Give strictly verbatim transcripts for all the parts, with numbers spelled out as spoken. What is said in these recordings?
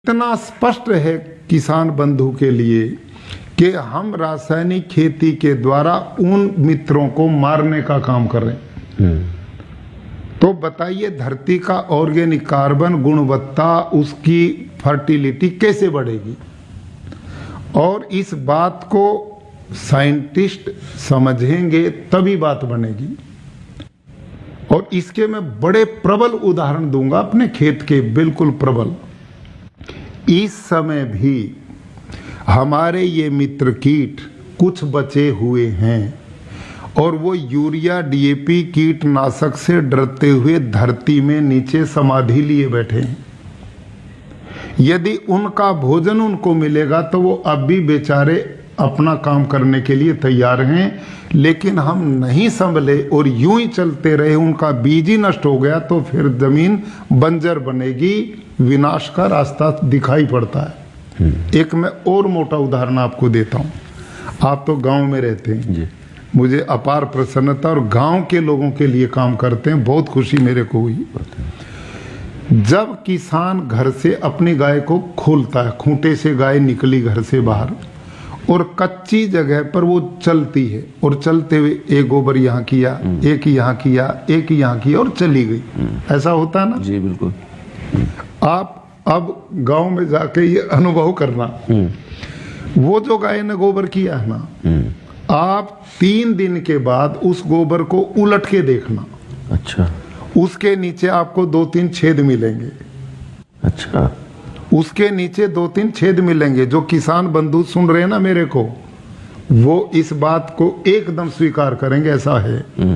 इतना स्पष्ट है किसान बंधु के लिए कि हम रासायनिक खेती के द्वारा उन मित्रों को मारने का काम कर रहे हैं। तो बताइए धरती का ऑर्गेनिक कार्बन गुणवत्ता, उसकी फर्टिलिटी कैसे बढ़ेगी? और इस बात को साइंटिस्ट समझेंगे तभी बात बनेगी। और इसके मैं बड़े प्रबल उदाहरण दूंगा अपने खेत के, बिल्कुल प्रबल। इस समय भी हमारे ये मित्र कीट कुछ बचे हुए हैं और वो यूरिया डीएपी कीटनाशक से डरते हुए धरती में नीचे समाधि लिए बैठे हैं। यदि उनका भोजन उनको मिलेगा तो वो अब भी बेचारे अपना काम करने के लिए तैयार हैं, लेकिन हम नहीं संभले और यूं ही चलते रहे, उनका बीज ही नष्ट हो गया तो फिर जमीन बंजर बनेगी, विनाश का रास्ता दिखाई पड़ता है। एक मैं और मोटा उदाहरण आपको देता हूं। आप तो गांव में रहते हैं जी। मुझे अपार प्रसन्नता, और गांव के लोगों के लिए काम करते हैं, बहुत खुशी मेरे को हुई। जब किसान घर से अपनी गाय को खोलता है, खूंटे से गाय निकली घर से बाहर और कच्ची जगह पर वो चलती है, और चलते हुए एक गोबर यहाँ किया, एक यहाँ किया, एक यहाँ किया और चली गई। ऐसा होता है ना जी? बिल्कुल। आप अब गांव में जाके ये अनुभव करना, वो जो गाय ने गोबर किया है ना, आप तीन दिन के बाद उस गोबर को उलट के देखना। अच्छा। उसके नीचे आपको दो तीन छेद मिलेंगे। अच्छा। उसके नीचे दो तीन छेद मिलेंगे। जो किसान बंधु सुन रहे हैं ना मेरे को, वो इस बात को एकदम स्वीकार करेंगे, ऐसा है।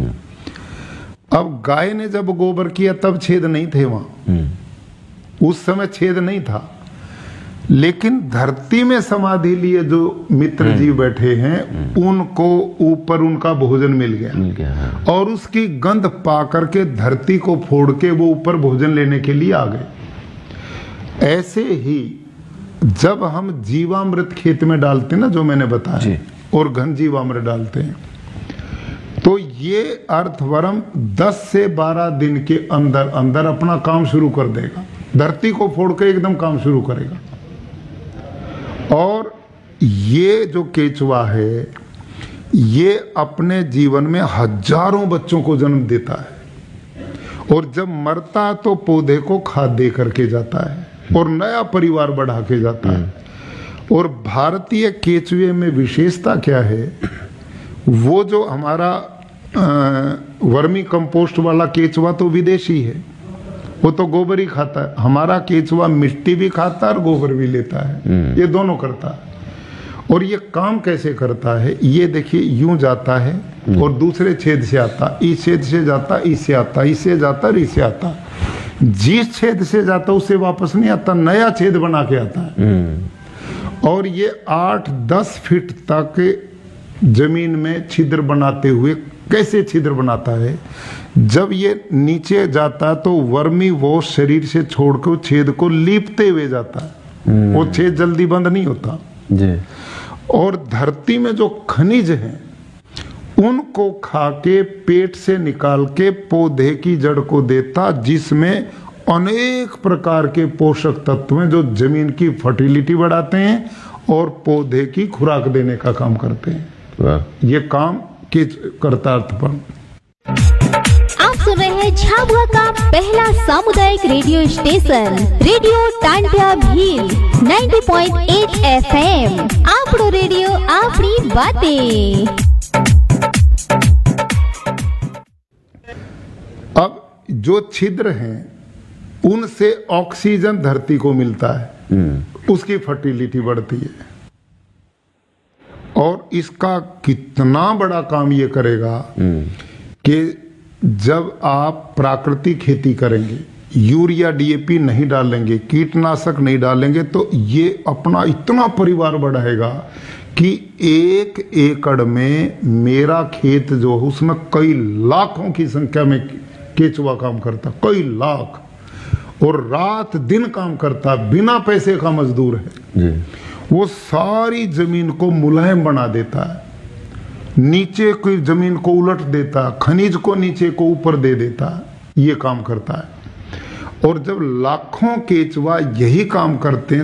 अब गाय ने जब गोबर किया तब छेद नहीं थे वहां, उस समय छेद नहीं था, लेकिन धरती में समाधि लिए जो मित्र जीव बैठे हैं उनको ऊपर उनका भोजन मिल गया, मिल गया है। और उसकी गंध पा करके धरती को फोड़ के वो ऊपर भोजन लेने के लिए आ गए। ऐसे ही जब हम जीवामृत खेत में डालते हैं ना, जो मैंने बताया, और घन जीवामृत डालते हैं, तो ये अर्थवर्म दस से बारह दिन के अंदर अंदर अपना काम शुरू कर देगा, धरती को फोड़ के एकदम काम शुरू करेगा। और ये जो केचुआ है, ये अपने जीवन में हजारों बच्चों को जन्म देता है, और जब मरता तो पौधे को खाद दे करके जाता है और नया परिवार बढ़ा के जाता है। और भारतीय केचुए में विशेषता क्या है, वो जो हमारा वर्मी कंपोस्ट वाला केचुआ तो विदेशी है, वो तो गोबर ही खाता है। हमारा केचुआ मिट्टी भी खाता है और गोबर भी लेता है, ये दोनों करता है। और ये काम कैसे करता है, ये देखिए, यूं जाता है और दूसरे छेद से आता, इस छेद से जाता, इससे आता, इससे जाता और इससे आता। जिस छेद से जाता उससे वापस नहीं आता, नया छेद बना के आता है। और ये आठ दस फीट तक जमीन में छिद्र बनाते हुए, कैसे छिद्र बनाता है, जब ये नीचे जाता तो वर्मी वो शरीर से छोड़कर छेद को लीपते हुए जाता है, वो छेद जल्दी बंद नहीं होता जी। और धरती में जो खनिज हैं उनको खा के पेट से निकाल के पौधे की जड़ को देता, जिसमें अनेक प्रकार के पोषक तत्व हैं जो जमीन की फर्टिलिटी बढ़ाते हैं और पौधे की खुराक देने का काम करते हैं। ये काम किस करता अर्थपूर्ण। आप सुन रहे हैं झाबुआ का पहला सामुदायिक radio station, radio Tandia Bhil नब्बे पॉइंट आठ एफएम। आपड़ो रेडियो, आपड़ी बातें। अब जो छिद्र हैं उनसे ऑक्सीजन धरती को मिलता है, उसकी फर्टिलिटी बढ़ती है। और इसका कितना बड़ा काम ये करेगा कि जब आप प्राकृतिक खेती करेंगे, यूरिया डीएपी नहीं डालेंगे, कीटनाशक नहीं डालेंगे, तो ये अपना इतना परिवार बढ़ाएगा कि एक एकड़ में मेरा खेत जो है उसमें कई लाखों की संख्या में केचुआ काम करता, कई लाख, और रात दिन काम करता, बिना पैसे का मजदूर है जी। वो सारी जमीन को मुलायम बना देता है, नीचे की जमीन को उलट देता, खनिज को नीचे को ऊपर दे देता, ये काम करता है। और जब लाखों केचुआ यही काम करते हैं